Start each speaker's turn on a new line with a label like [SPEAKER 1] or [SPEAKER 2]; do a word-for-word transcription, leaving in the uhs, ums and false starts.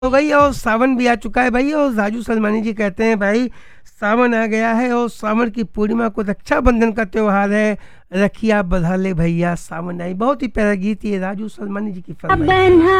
[SPEAKER 1] हो गई और सावन भी आ चुका है भाई। और राजू सलमानी जी कहते हैं भाई सावन आ गया है और सावन की पूर्णिमा को रक्षाबंधन का त्योहार है, रखिया बंधा ले भैया सावन आई। बहुत ही प्यारा गीत ये राजू सलमानी जी की फरमाइश है।